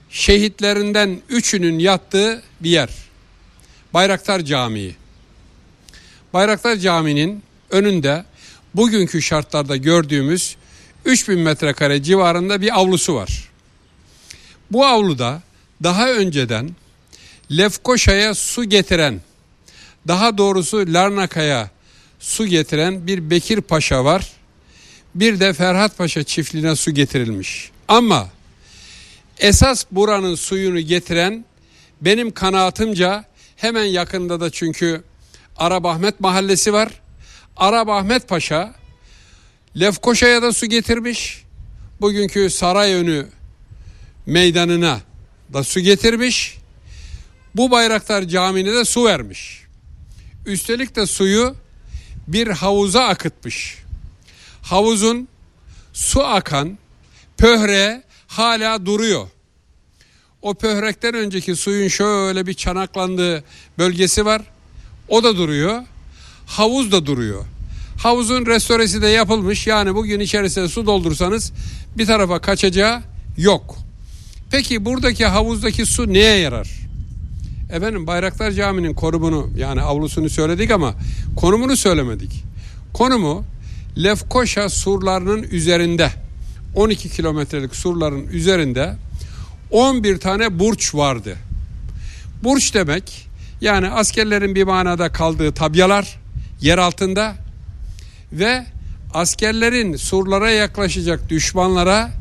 şehitlerinden 3'ünün yattığı bir yer. Bayraktar Camii. Bayraktar Camii'nin önünde bugünkü şartlarda gördüğümüz 3000 metrekare civarında bir avlusu var. Bu avluda daha önceden Lefkoşa'ya su getiren, daha doğrusu Larnaka'ya su getiren bir Bekir Paşa var. Bir de Ferhat Paşa çiftliğine su getirilmiş. Ama esas buranın suyunu getiren benim kanaatimce hemen yakında da çünkü Arabahmet Mahallesi var. Arabahmet Paşa Lefkoşa'ya da su getirmiş. Bugünkü Sarayönü meydanına da su getirmiş. Bu Bayraktar Camii'ne de su vermiş. Üstelik de suyu bir havuza akıtmış. Havuzun su akan pöhre hala duruyor. O pöhrekten önceki suyun şöyle bir çanaklandığı bölgesi var. O da duruyor. Havuz da duruyor. Havuzun restoresi de yapılmış. Yani bugün içerisine su doldursanız bir tarafa kaçacağı yok. Peki buradaki havuzdaki su neye yarar? Efendim Bayraktar Camii'nin konumunu yani avlusunu söyledik ama konumunu söylemedik. Konumu Lefkoşa surlarının üzerinde 12 kilometrelik surların üzerinde 11 tane burç vardı. Burç demek yani askerlerin bir manada kaldığı tabyalar yer altında ve askerlerin surlara yaklaşacak düşmanlara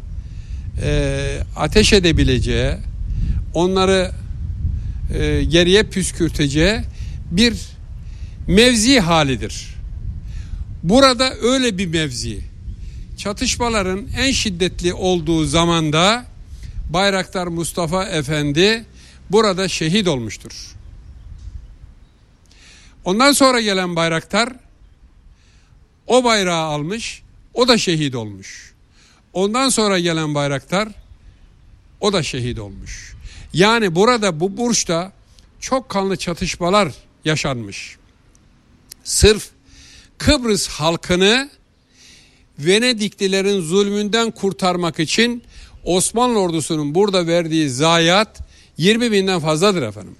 ateş edebileceği, onları geriye püskürteceği bir mevzi halidir. Burada öyle bir mevzi. Çatışmaların en şiddetli olduğu zamanda Bayraktar Mustafa Efendi burada şehit olmuştur. Ondan sonra gelen Bayraktar o bayrağı almış, o da şehit olmuş. Ondan sonra gelen Bayraktar o da şehit olmuş. Yani burada bu burçta çok kanlı çatışmalar yaşanmış. Sırf Kıbrıs halkını Venediklilerin zulmünden kurtarmak için Osmanlı ordusunun burada verdiği zayiat 20.000'den fazladır efendim.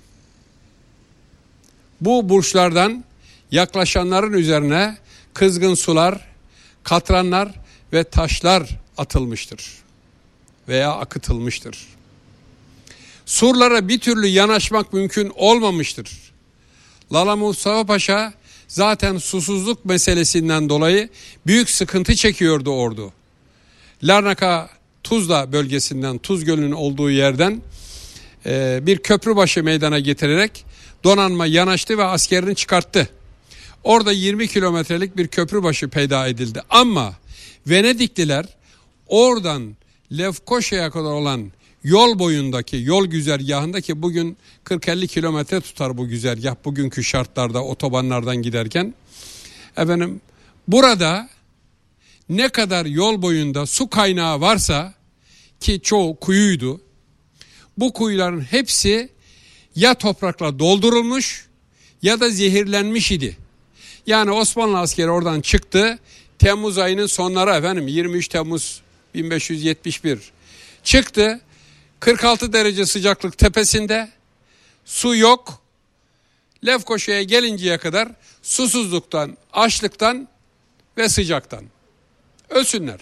Bu burçlardan yaklaşanların üzerine kızgın sular, katranlar ve taşlar atılmıştır veya akıtılmıştır. Surlara bir türlü yanaşmak mümkün olmamıştır. Lala Mustafa Paşa zaten susuzluk meselesinden dolayı büyük sıkıntı çekiyordu ordu. Larnaka Tuzla bölgesinden, Tuz Gölü'nün olduğu yerden bir köprübaşı meydana getirerek donanma yanaştı ve askerini çıkarttı. Orada 20 kilometrelik bir köprübaşı peyda edildi. Ama Venedikliler oradan Lefkoşa'ya kadar olan yol boyundaki, yol güzergahındaki bugün 40-50 kilometre tutar bu güzergah bugünkü şartlarda otobanlardan giderken. Efendim burada ne kadar yol boyunda su kaynağı varsa ki çoğu kuyuydu. Bu kuyuların hepsi ya toprakla doldurulmuş ya da zehirlenmiş idi. Yani Osmanlı askeri oradan çıktı. Temmuz ayının sonları efendim 23 Temmuz 1571 çıktı. 46 derece sıcaklık tepesinde su yok. Lefkoşa'ya gelinceye kadar susuzluktan, açlıktan ve sıcaktan ölsünler.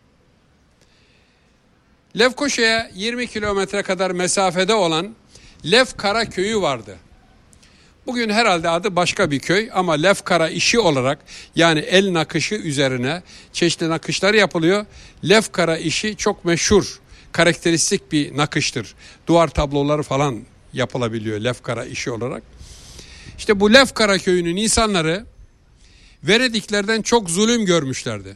Lefkoşa'ya 20 kilometre kadar mesafede olan Lefkara köyü vardı. Bugün herhalde adı başka bir köy ama Lefkara işi olarak yani el nakışı üzerine çeşitli nakışlar yapılıyor. Lefkara işi çok meşhur, karakteristik bir nakıştır. Duvar tabloları falan yapılabiliyor Lefkara işi olarak. İşte bu Lefkara köyünün insanları Venediklerden çok zulüm görmüşlerdi.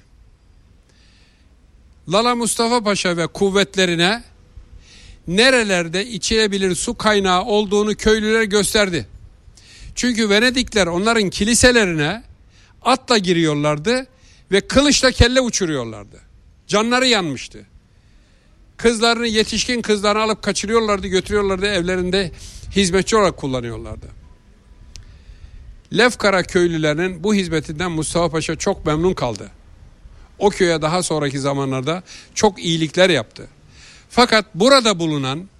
Lala Mustafa Paşa ve kuvvetlerine nerelerde içilebilir su kaynağı olduğunu köylülere gösterdi. Çünkü Venedikler onların kiliselerine atla giriyorlardı ve kılıçla kelle uçuruyorlardı. Canları yanmıştı. Kızlarını, yetişkin kızlarını alıp kaçırıyorlardı, götürüyorlardı, evlerinde hizmetçi olarak kullanıyorlardı. Lefkara köylülerinin bu hizmetinden Mustafa Paşa çok memnun kaldı. O köye daha sonraki zamanlarda çok iyilikler yaptı. Fakat burada bulunan